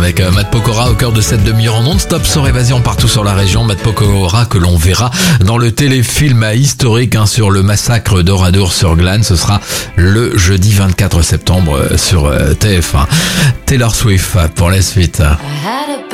avec Matt Pokora au cœur de cette demi-heure en non-stop sur Évasion partout sur la région. Matt Pokora que l'on verra dans le téléfilm historique sur le massacre d'Oradour-sur-Glane. Ce sera le jeudi 24 septembre sur TF1. Taylor Swift pour la suite.